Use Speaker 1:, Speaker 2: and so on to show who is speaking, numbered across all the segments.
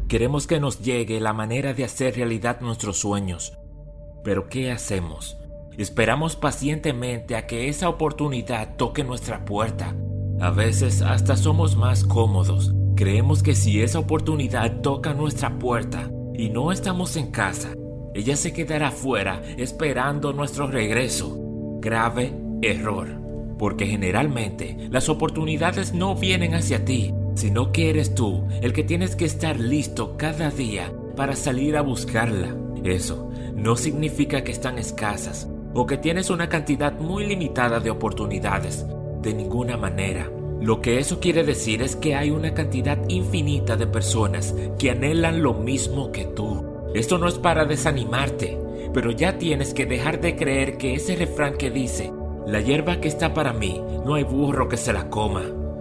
Speaker 1: Queremos que nos llegue la manera de hacer realidad nuestros sueños. Pero ¿qué hacemos? Esperamos pacientemente a que esa oportunidad toque nuestra puerta. A veces hasta somos más cómodos. Creemos que si esa oportunidad toca nuestra puerta y no estamos en casa, ella se quedará afuera esperando nuestro regreso. Grave error, porque generalmente las oportunidades no vienen hacia ti, sino que eres tú el que tienes que estar listo cada día para salir a buscarla. Eso no significa que están escasas o que tienes una cantidad muy limitada de oportunidades, de ninguna manera. Lo que eso quiere decir es que hay una cantidad infinita de personas que anhelan lo mismo que tú. Esto no es para desanimarte, pero ya tienes que dejar de creer que ese refrán que dice: la hierba que está para mí, no hay burro que se la coma.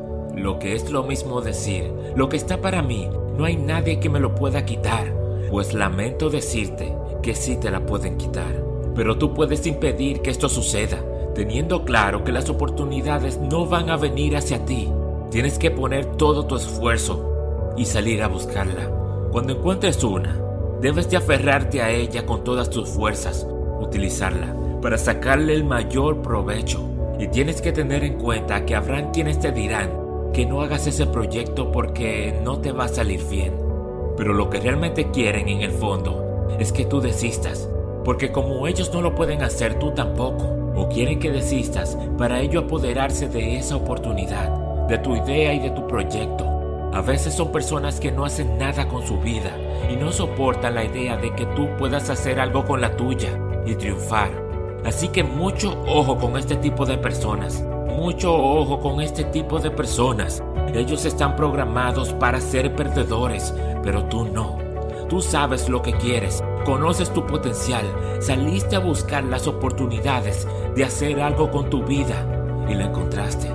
Speaker 1: Lo que es lo mismo decir: lo que está para mí, no hay nadie que me lo pueda quitar. Pues lamento decirte que sí te la pueden quitar. Pero tú puedes impedir que esto suceda, teniendo claro que las oportunidades no van a venir hacia ti. Tienes que poner todo tu esfuerzo y salir a buscarla. Cuando encuentres una, debes de aferrarte a ella con todas tus fuerzas, utilizarla para sacarle el mayor provecho. Y tienes que tener en cuenta que habrán quienes te dirán que no hagas ese proyecto porque no te va a salir bien. Pero lo que realmente quieren en el fondo es que tú desistas, porque como ellos no lo pueden hacer, tú tampoco. O quieren que desistas para ello apoderarse de esa oportunidad, de tu idea y de tu proyecto. A veces son personas que no hacen nada con su vida y no soportan la idea de que tú puedas hacer algo con la tuya y triunfar. Así que mucho ojo con este tipo de personas. Mucho ojo con este tipo de personas. Ellos están programados para ser perdedores, pero tú no. Tú sabes lo que quieres, conoces tu potencial, saliste a buscar las oportunidades de hacer algo con tu vida y la encontraste.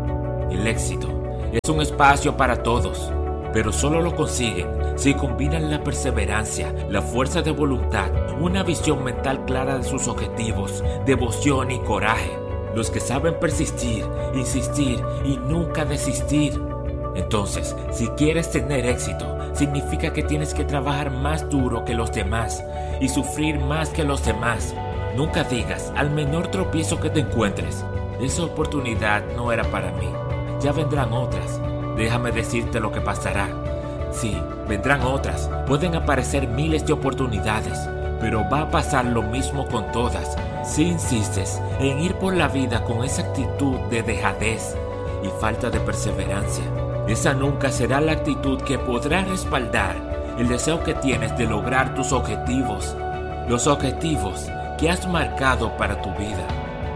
Speaker 1: El éxito es un espacio para todos, pero solo lo consiguen si combinan la perseverancia, la fuerza de voluntad, una visión mental clara de sus objetivos, devoción y coraje. Los que saben persistir, insistir y nunca desistir. Entonces, si quieres tener éxito, significa que tienes que trabajar más duro que los demás y sufrir más que los demás. Nunca digas al menor tropiezo que te encuentres: esa oportunidad no era para mí, ya vendrán otras. Déjame decirte lo que pasará. Sí, vendrán otras, pueden aparecer miles de oportunidades, pero va a pasar lo mismo con todas. Si insistes en ir por la vida con esa actitud de dejadez y falta de perseverancia, esa nunca será la actitud que podrá respaldar el deseo que tienes de lograr tus objetivos, los objetivos que has marcado para tu vida.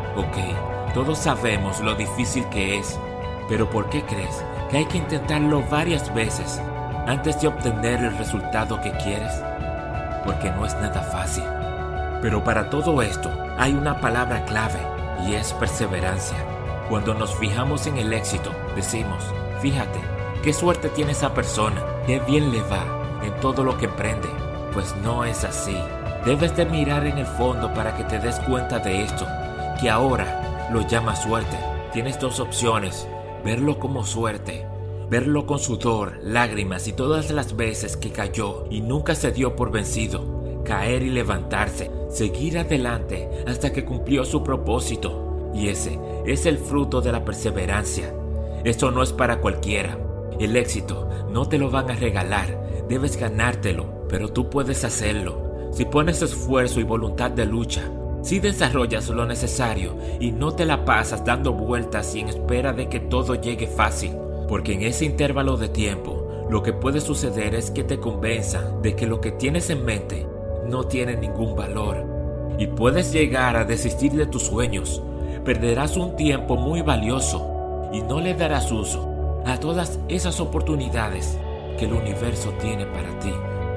Speaker 1: Ok, todos sabemos lo difícil que es, pero ¿por qué crees que hay que intentarlo varias veces antes de obtener el resultado que quieres? Porque no es nada fácil. Pero para todo esto hay una palabra clave y es perseverancia. Cuando nos fijamos en el éxito, decimos: fíjate, qué suerte tiene esa persona, qué bien le va en todo lo que emprende. Pues no es así. Debes de mirar en el fondo para que te des cuenta de esto, que ahora lo llamas suerte. Tienes dos opciones: verlo como suerte, verlo con sudor, lágrimas y todas las veces que cayó y nunca se dio por vencido, caer y levantarse, seguir adelante hasta que cumplió su propósito. Y ese es el fruto de la perseverancia. Esto no es para cualquiera. El éxito no te lo van a regalar, debes ganártelo, pero tú puedes hacerlo si pones esfuerzo y voluntad de lucha, si desarrollas lo necesario y no te la pasas dando vueltas y en espera de que todo llegue fácil, porque en ese intervalo de tiempo lo que puede suceder es que te convenzan de que lo que tienes en mente no tiene ningún valor y puedes llegar a desistir de tus sueños. Perderás un tiempo muy valioso y no le darás uso a todas esas oportunidades que el universo tiene para ti.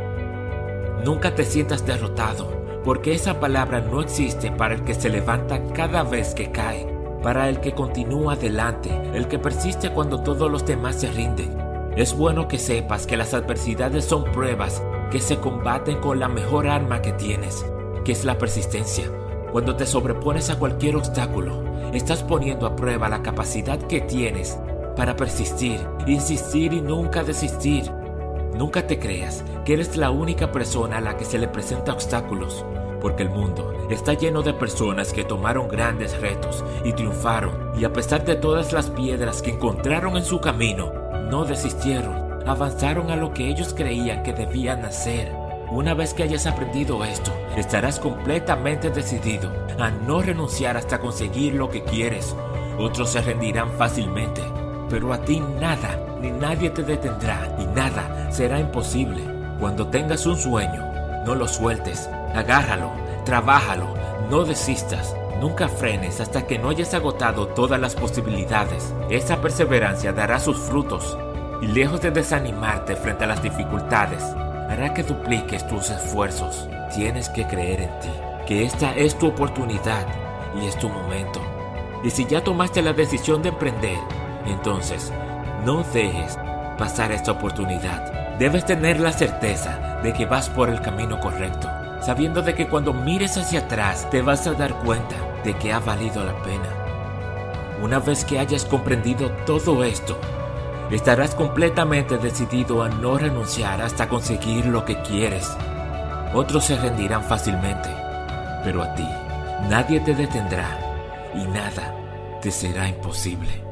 Speaker 1: Nunca te sientas derrotado, porque esa palabra no existe para el que se levanta cada vez que cae, para el que continúa adelante, el que persiste cuando todos los demás se rinden. Es bueno que sepas que las adversidades son pruebas que se combaten con la mejor arma que tienes, que es la persistencia. Cuando te sobrepones a cualquier obstáculo, estás poniendo a prueba la capacidad que tienes para persistir, insistir y nunca desistir. Nunca te creas que eres la única persona a la que se le presenta obstáculos, porque el mundo está lleno de personas que tomaron grandes retos y triunfaron, y a pesar de todas las piedras que encontraron en su camino, no desistieron, avanzaron a lo que ellos creían que debían hacer. Una vez que hayas aprendido esto, estarás completamente decidido a no renunciar hasta conseguir lo que quieres. Otros se rendirán fácilmente, pero a ti nada ni nadie te detendrá y nada será imposible. Cuando tengas un sueño, no lo sueltes, agárralo, trabájalo, no desistas. Nunca frenes hasta que no hayas agotado todas las posibilidades. Esa perseverancia dará sus frutos y lejos de desanimarte frente a las dificultades, hará que dupliques tus esfuerzos. Tienes que creer en ti, que esta es tu oportunidad y es tu momento. Y si ya tomaste la decisión de emprender, entonces no dejes pasar esta oportunidad. Debes tener la certeza de que vas por el camino correcto, sabiendo de que cuando mires hacia atrás te vas a dar cuenta de que ha valido la pena. Una vez que hayas comprendido todo esto, estarás completamente decidido a no renunciar hasta conseguir lo que quieres. Otros se rendirán fácilmente, pero a ti nadie te detendrá y nada te será imposible.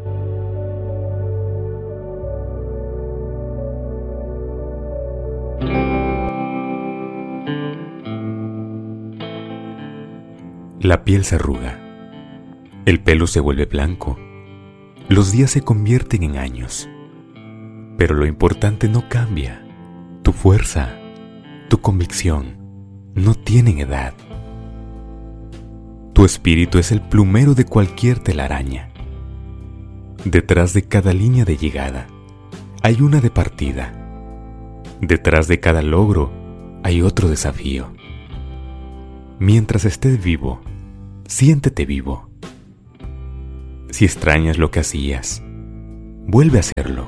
Speaker 2: La piel se arruga, el pelo se vuelve blanco, los días se convierten en años, pero lo importante no cambia. Tu fuerza, tu convicción no tienen edad. Tu espíritu es el plumero de cualquier telaraña. Detrás de cada línea de llegada hay una de partida. Detrás de cada logro hay otro desafío. Mientras estés vivo, siéntete vivo. Si extrañas lo que hacías, vuelve a hacerlo.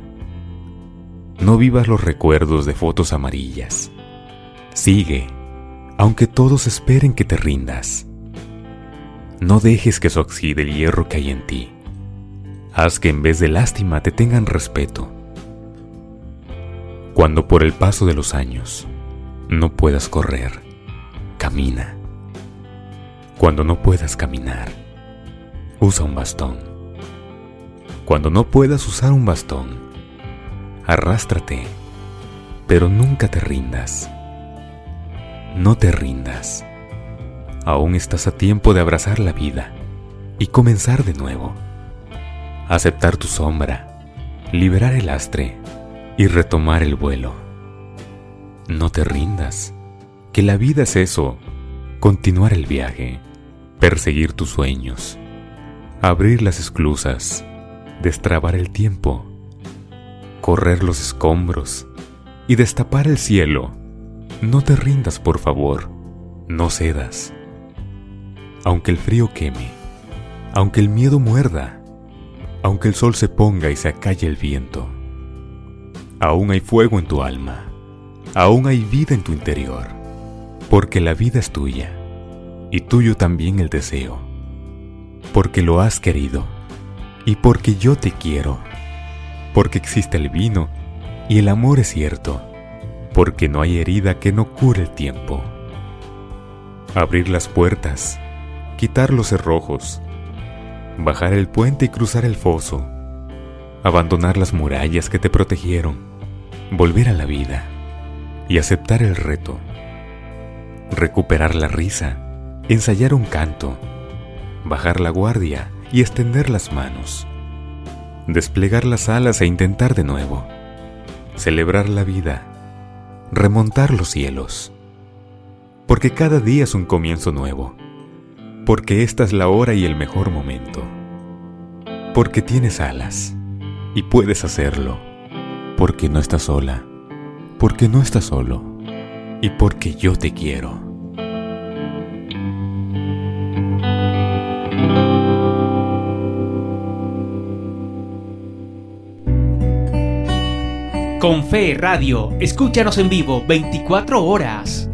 Speaker 2: No vivas los recuerdos de fotos amarillas. Sigue, aunque todos esperen que te rindas. No dejes que se oxide el hierro que hay en ti. Haz que en vez de lástima te tengan respeto. Cuando por el paso de los años no puedas correr, camina. Cuando no puedas caminar, usa un bastón. Cuando no puedas usar un bastón, arrástrate, pero nunca te rindas. No te rindas. Aún estás a tiempo de abrazar la vida y comenzar de nuevo. Aceptar tu sombra, liberar el lastre y retomar el vuelo. No te rindas, que la vida es eso, continuar el viaje, perseguir tus sueños, abrir las esclusas, destrabar el tiempo, correr los escombros y destapar el cielo. No te rindas, por favor, no cedas. Aunque el frío queme, aunque el miedo muerda, aunque el sol se ponga y se acalle el viento, aún hay fuego en tu alma, aún hay vida en tu interior, porque la vida es tuya y tuyo también el deseo, porque lo has querido y porque yo te quiero, porque existe el vino y el amor es cierto, porque no hay herida que no cure el tiempo. Abrir las puertas, quitar los cerrojos, bajar el puente y cruzar el foso, abandonar las murallas que te protegieron, volver a la vida y aceptar el reto, recuperar la risa, ensayar un canto, bajar la guardia y extender las manos, desplegar las alas e intentar de nuevo, celebrar la vida, remontar los cielos, porque cada día es un comienzo nuevo, porque esta es la hora y el mejor momento, porque tienes alas y puedes hacerlo, porque no estás sola, porque no estás solo y porque yo te quiero.
Speaker 3: Con Fe Radio, escúchanos en vivo 24 horas.